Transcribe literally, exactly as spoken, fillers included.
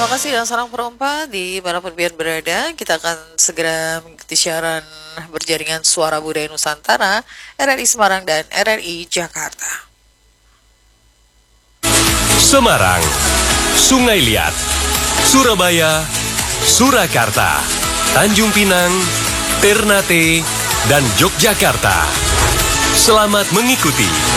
kasih dan salam perompa di mana pun biar berada. Kita akan segera mengikuti siaran berjaringan Suara Budaya Nusantara R R I Semarang dan R R I Jakarta. Semarang, Sungai Liat, Surabaya, Surakarta, Tanjung Pinang, Ternate, dan Yogyakarta. Selamat mengikuti